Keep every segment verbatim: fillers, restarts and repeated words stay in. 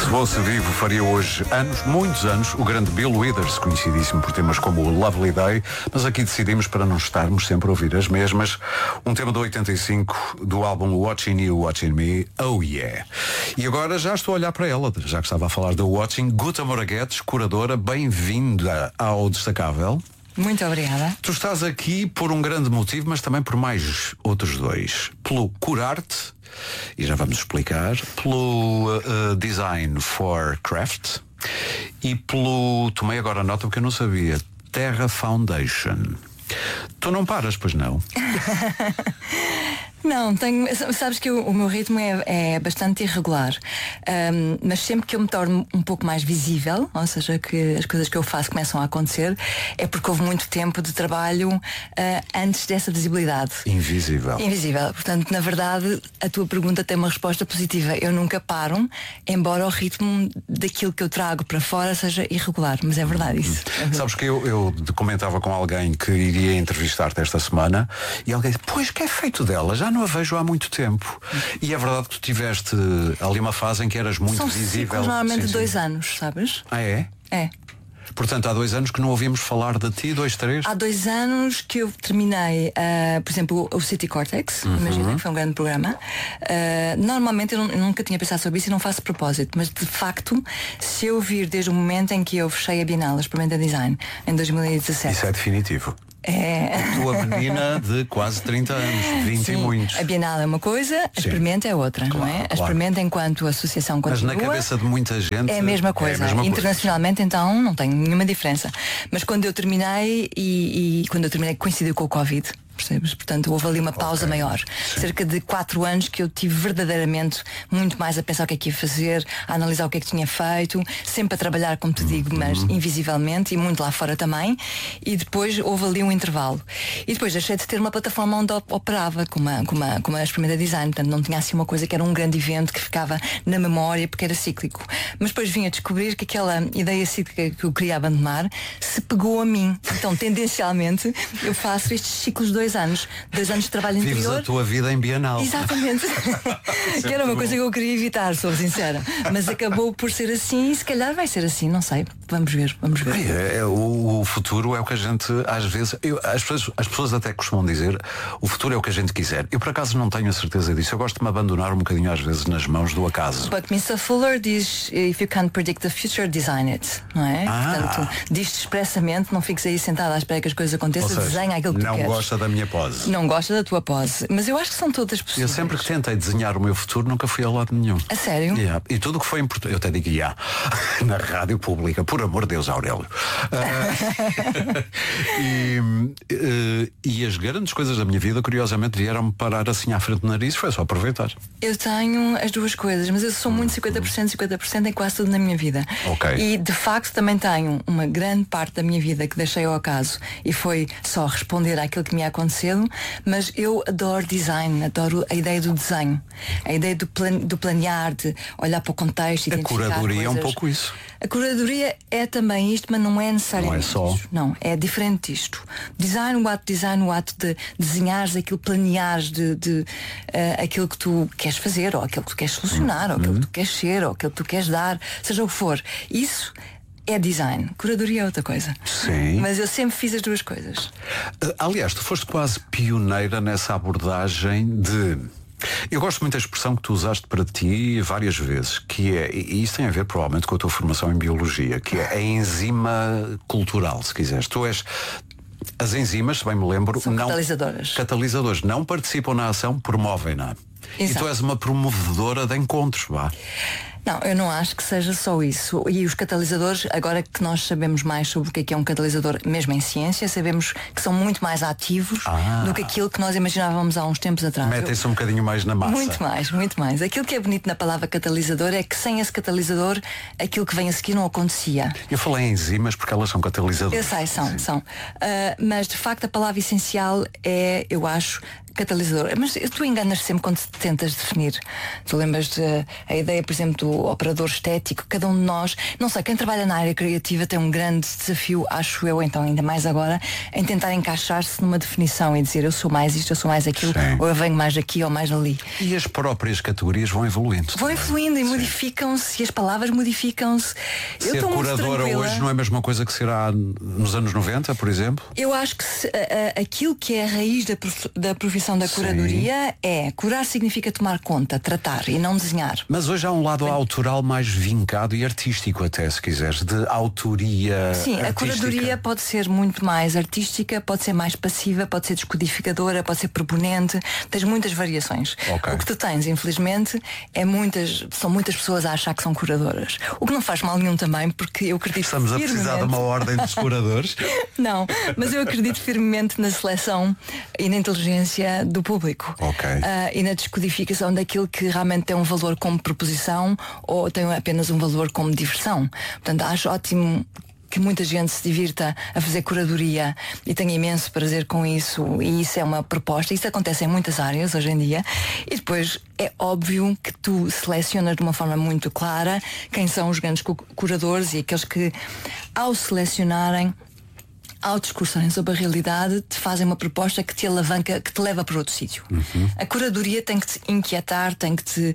Se fosse vivo, faria hoje anos, muitos anos, o grande Bill Withers, conhecidíssimo por temas como o Lovely Day, mas aqui decidimos para não estarmos sempre a ouvir as mesmas. Um tema de oitenta e cinco do álbum Watching You, Watching Me, oh yeah. E agora já estou a olhar para ela, já que estava a falar do Watching. Guta Moraguetes, curadora, bem-vinda ao Destacável. Muito obrigada. Tu estás aqui por um grande motivo, mas também por mais outros dois. Pelo Curarte, e já vamos explicar, pelo uh, Design for Craft e pelo, tomei agora nota porque eu não sabia, Terra Foundation. Tu não paras, pois não? Não, tenho, sabes que o, o meu ritmo é, é bastante irregular, um, mas sempre que eu me torno um pouco mais visível, ou seja, que as coisas que eu faço começam a acontecer, é porque houve muito tempo de trabalho uh, antes dessa visibilidade. Invisível. Invisível. Portanto, na verdade, a tua pergunta tem uma resposta positiva. Eu nunca paro, embora o ritmo daquilo que eu trago para fora seja irregular, mas é verdade isso. Hum. Sabes que eu, eu comentava com alguém que iria entrevistar-te esta semana e alguém disse, pois que é feito dela? Já não a vejo há muito tempo. E é verdade que tu tiveste ali uma fase em que eras muito São visível. São normalmente sim, dois sim. anos, sabes? Ah, é? É. Portanto, há dois anos que não ouvíamos falar de ti, dois, três? Há dois anos que eu terminei, uh, por exemplo, o City Cortex, uhum. Imagina, que foi um grande programa. Uh, normalmente eu, não, eu nunca tinha pensado sobre isso e não faço propósito, mas de facto, se eu vir desde o momento em que eu fechei a Bienal, a Experimenta Design, em dois mil e dezassete. Isso é definitivo. É. A tua menina de quase trinta anos, vinte Sim, e muitos. A Bienal é uma coisa, a Experimenta é outra, claro, não é? A claro. Experimenta enquanto associação continua. Mas na cabeça de muita gente é a mesma coisa. É a mesma Internacionalmente coisa. Então não tem nenhuma diferença. Mas quando eu terminei e, e quando eu terminei coincidiu com o Covid. Percebes? Portanto, houve ali uma pausa okay. maior. Sim. Cerca de quatro anos que eu tive verdadeiramente muito mais a pensar o que é que ia fazer, a analisar o que é que tinha feito, sempre a trabalhar, como te digo, mas uhum. invisivelmente e muito lá fora também. E depois houve ali um intervalo. E depois deixei de ter uma plataforma onde operava com uma, com uma, com uma Experimenta Design. Portanto, não tinha assim uma coisa que era um grande evento que ficava na memória porque era cíclico. Mas depois vim a descobrir que aquela ideia cíclica que eu queria abandonar se pegou a mim. Então, tendencialmente, eu faço estes ciclos de dois anos, dois anos de trabalho Vives interior. a tua vida em Bienal. Exatamente. Que era uma coisa que eu queria evitar, sou sincera. Mas acabou por ser assim e se calhar vai ser assim, não sei. Vamos ver, vamos ver. É, é, o, o futuro é o que a gente, às vezes, eu, as, pessoas, as pessoas até costumam dizer, o futuro é o que a gente quiser. Eu por acaso não tenho a certeza disso. Eu gosto de me abandonar um bocadinho às vezes nas mãos do acaso. But mister Fuller diz, if you can't predict the future, design it. Não é? Ah. Portanto, diz-te expressamente, não fiques aí sentado à espera que as coisas aconteçam, seja, desenha aquilo que tu não queres. Não gosta da minha pose. Não gosta da tua pose. Mas eu acho que são todas possíveis. Eu sempre que tentei desenhar o meu futuro nunca fui a lado nenhum. A sério? Yeah. E tudo o que foi importante, eu até digo yeah, na rádio pública, por amor de Deus, Aurélio. Uh, e, uh, e as grandes coisas da minha vida, curiosamente, vieram-me parar assim à frente do nariz, foi só aproveitar. Eu tenho as duas coisas, mas eu sou muito cinquenta por cento, cinquenta por cento em quase tudo na minha vida. Okay. E de facto também tenho uma grande parte da minha vida que deixei ao acaso e foi só responder àquilo que me ia acontecendo, mas eu adoro design, adoro a ideia do desenho, a ideia do, plan, do planear, de olhar para o contexto e a curadoria coisas. É um pouco isso. A curadoria é também isto, mas não é necessariamente Não é só. isto. Não, é diferente disto. Design, o ato de design, o ato de desenhares aquilo, planeares de, de uh, aquilo que tu queres fazer, ou aquilo que tu queres solucionar, uhum. ou aquilo que tu queres ser, ou aquilo que tu queres dar, seja o que for. Isso é design. Curadoria é outra coisa. Sim. Mas eu sempre fiz as duas coisas. Uh, aliás, tu foste quase pioneira nessa abordagem de... Eu gosto muito da expressão que tu usaste para ti várias vezes, que é, e isso tem a ver provavelmente com a tua formação em biologia, que é a enzima cultural, se quiseres. Tu és... As enzimas, se bem me lembro, são não, catalisadoras. Catalisadores. Não participam na ação, promovem-na. E tu és uma promovedora de encontros, vá. Não, eu não acho que seja só isso. E os catalisadores, agora que nós sabemos mais sobre o que é que é um catalisador, mesmo em ciência, sabemos que são muito mais ativos ah. do que aquilo que nós imaginávamos há uns tempos atrás. Metem-se um bocadinho mais na massa. Muito mais, muito mais. Aquilo que é bonito na palavra catalisador é que sem esse catalisador, aquilo que vem a seguir não acontecia. Eu falei em enzimas porque elas são catalisadoras. Eu sei, são, Sim. são. Uh, mas de facto a palavra essencial é, eu acho, catalisador. Mas tu enganas sempre quando tentas definir. Tu lembras de a ideia, por exemplo, do operador estético. Cada um de nós, não sei, quem trabalha na área criativa tem um grande desafio, acho eu, então ainda mais agora, em tentar encaixar-se numa definição e dizer eu sou mais isto, eu sou mais aquilo, Sim. ou eu venho mais aqui ou mais ali. E as próprias categorias vão evoluindo. Vão evoluindo e Sim. modificam-se, e as palavras modificam-se. Ser eu curadora hoje não é a mesma coisa que será nos anos noventa, por exemplo? Eu acho que se, a, a, aquilo que é a raiz da, prof, da profissão da curadoria Sim. é curar significa tomar conta, tratar e não desenhar. Mas hoje há um lado Bem, autoral mais vincado e artístico até, se quiseres, de autoria. Sim, artística. A curadoria pode ser muito mais artística, pode ser mais passiva, pode ser descodificadora, pode ser proponente, tens muitas variações. Okay. O que tu tens, infelizmente, é muitas, são muitas pessoas a achar que são curadoras. O que não faz mal nenhum também, porque eu acredito Estamos firmemente... a precisar de uma ordem dos curadores. Não, mas eu acredito firmemente na seleção e na inteligência do público. Ok. Uh, e na descodificação daquilo que realmente tem um valor como proposição ou tem apenas um valor como diversão. Portanto, acho ótimo que muita gente se divirta a fazer curadoria e tenha imenso prazer com isso, e isso é uma proposta. Isso acontece em muitas áreas hoje em dia. E depois é óbvio que tu selecionas de uma forma muito clara quem são os grandes curadores e aqueles que, ao selecionarem, ao discursarem sobre a realidade, te fazem uma proposta que te alavanca, que te leva para outro sítio. Uhum. A curadoria tem que te inquietar, tem que te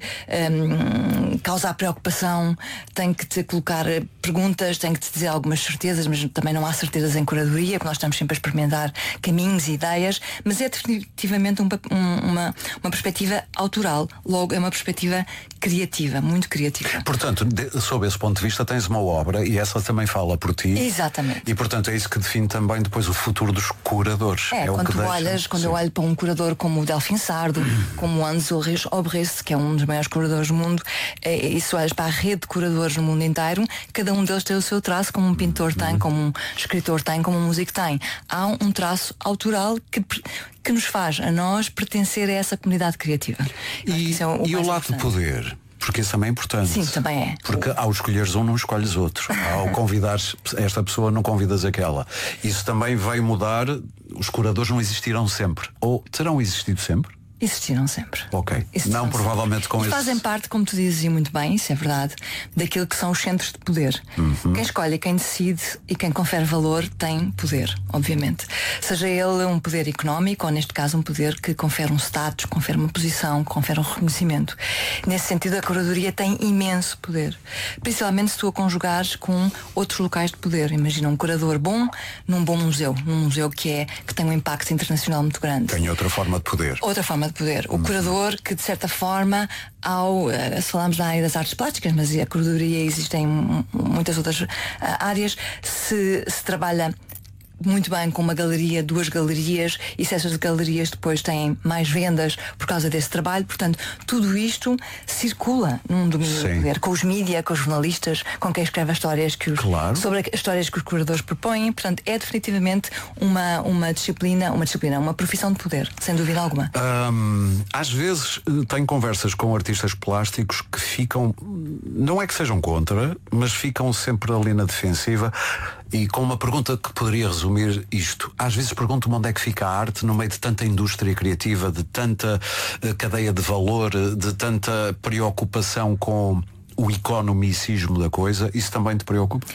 um, causar preocupação, tem que te colocar perguntas, tem que te dizer algumas certezas, mas também não há certezas em curadoria, porque nós estamos sempre a experimentar caminhos e ideias, mas é definitivamente um, um, uma, uma perspectiva autoral, logo é uma perspectiva criativa, muito criativa. Portanto, de, sob esse ponto de vista, tens uma obra e essa também fala por ti. Exatamente. E portanto é isso que define também depois o futuro dos curadores. É, é quando o que tu deixa. olhas, quando Sim. eu olho para um curador como o Delfim Sardo, como o Hans Ulrich Obrist, que é um dos maiores curadores do mundo, é, e se olhas para a rede de curadores no mundo inteiro, cada um deles tem o seu traço, como um pintor tem, uhum. como um escritor tem, como um músico tem. Há um traço autoral que, que nos faz a nós pertencer a essa comunidade criativa. E, é o, e o lado do poder? Porque isso também é importante. Sim, também é. Porque ao escolheres um, não escolhes outro. Ao convidares esta pessoa, não convidas aquela. Isso também vai mudar. Os curadores não existirão sempre. Ou terão existido sempre? Existiram sempre. Ok. Existiram não provavelmente sempre. com e esse... fazem parte, como tu dizes e muito bem, isso é verdade, daquilo que são os centros de poder. Uhum. Quem escolhe, quem decide e quem confere valor tem poder, obviamente. Seja ele um poder económico ou, neste caso, um poder que confere um status, confere uma posição, confere um reconhecimento. Nesse sentido, a curadoria tem imenso poder. Principalmente se tu a conjugares com outros locais de poder. Imagina um curador bom num bom museu. Num museu que, é, que tem um impacto internacional muito grande. Tem outra forma de poder. Outra forma de poder. O curador que, de certa forma, ao, se falamos da área das artes plásticas, mas a curadoria existe em muitas outras uh, áreas, se, se trabalha muito bem com uma galeria, duas galerias, e se essas galerias depois têm mais vendas por causa desse trabalho, portanto, tudo isto circula num domínio Sim. do poder, com os mídia, com os jornalistas, com quem escreve as histórias que os, claro. sobre as histórias que os curadores propõem, portanto, é definitivamente uma, uma disciplina, uma disciplina, uma profissão de poder, sem dúvida alguma. Hum, às vezes tenho conversas com artistas plásticos que ficam, não é que sejam contra, mas ficam sempre ali na defensiva e com uma pergunta que poderia resumir isto. Às vezes pergunto-me onde é que fica a arte no meio de tanta indústria criativa, de tanta uh, cadeia de valor, de tanta preocupação com o economicismo da coisa. Isso também te preocupa?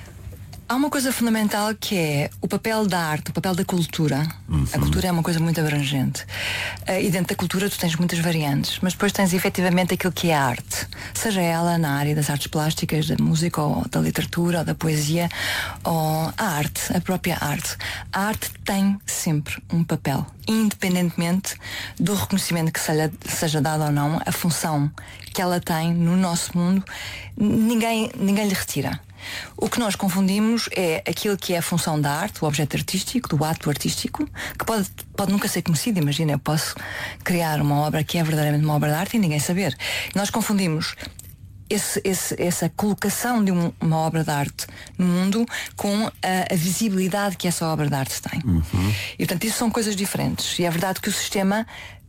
Há uma coisa fundamental que é o papel da arte, o papel da cultura. Uhum. A cultura é uma coisa muito abrangente. Uh, e dentro da cultura tu tens muitas variantes, mas depois tens efetivamente aquilo que é a arte. Seja ela na área das artes plásticas, da música, ou da literatura, ou da poesia, ou a arte, a própria arte. A arte tem sempre um papel, independentemente do reconhecimento que seja, seja dado ou não, a função que ela tem no nosso mundo, ninguém, ninguém lhe retira. O que nós confundimos é aquilo que é a função da arte, o objeto artístico, do ato artístico, que pode, pode nunca ser conhecido. Imagina, eu posso criar uma obra que é verdadeiramente uma obra de arte e ninguém saber. Nós confundimos esse, esse, essa colocação de um, uma obra de arte no mundo com a, a visibilidade que essa obra de arte tem. Uhum. E portanto isso são coisas diferentes. E é verdade que o sistema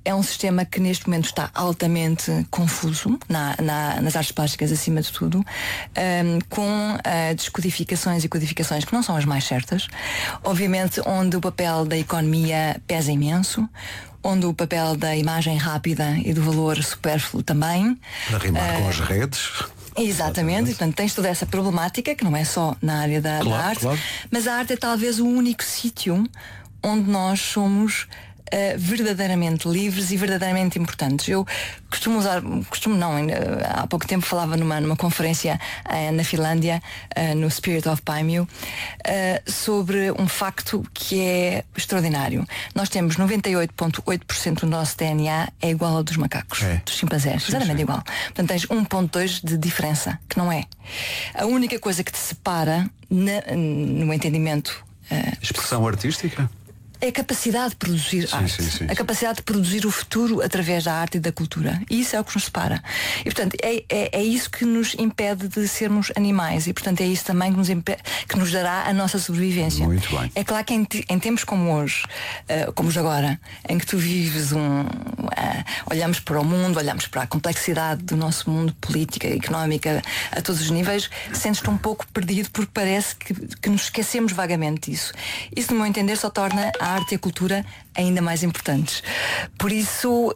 é um sistema que neste momento está altamente confuso, na, na, nas artes plásticas acima de tudo, um, com uh, descodificações e codificações que não são as mais certas, obviamente onde o papel da economia pesa imenso, onde o papel da imagem rápida e do valor supérfluo também. Para rimar uh, com as redes. Exatamente, Exatamente. E, portanto tens toda essa problemática que não é só na área da, claro, da arte, claro. Mas a arte é talvez o único sítio onde nós somos Uh, verdadeiramente livres e verdadeiramente importantes. Eu costumo usar, costumo não, ainda, há pouco tempo falava numa, numa conferência uh, na Finlândia, uh, no Spirit of Paimio, uh, sobre um facto que é extraordinário. Nós temos noventa e oito vírgula oito por cento do nosso D N A é igual ao dos macacos, é. dos chimpanzés, exatamente igual. Portanto tens um vírgula dois de diferença, que não é. A única coisa que te separa na, no entendimento uh, expressão artística? é a capacidade de produzir sim, arte, sim, sim, a capacidade de produzir o futuro através da arte e da cultura. E isso é o que nos separa. E portanto é, é, é isso que nos impede de sermos animais. E portanto é isso também que nos, impede, que nos dará a nossa sobrevivência. Muito bem. É claro que em, em tempos como hoje, uh, como os agora, em que tu vives um uh, olhamos para o mundo, olhamos para a complexidade do nosso mundo, política, económica, a todos os níveis, sentes-te um pouco perdido porque parece que, que nos esquecemos vagamente disso. Isso, no meu entender, só torna a arte e a cultura ainda mais importantes. Por isso,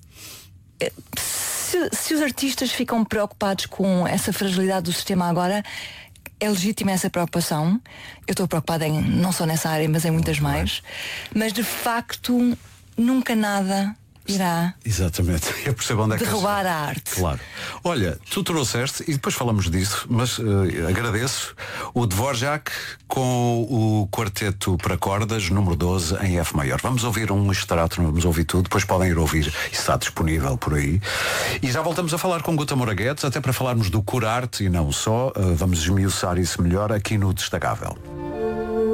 se, se os artistas ficam preocupados com essa fragilidade do sistema agora, é legítima essa preocupação. Eu estou preocupada em, não só nessa área, mas em muitas mais. Mas de facto nunca nada irá exatamente, eu percebo onde é que derrubar a arte. Claro. Olha, tu trouxeste, e depois falamos disso, mas uh, agradeço o Dvorak com o quarteto para cordas número doze em F maior. Vamos ouvir um extrato, vamos ouvir tudo, depois podem ir ouvir, isso está disponível por aí. E já voltamos a falar com Guta Moraguetes, até para falarmos do Curarte e não só. Uh, vamos esmiuçar isso melhor aqui no Destacável.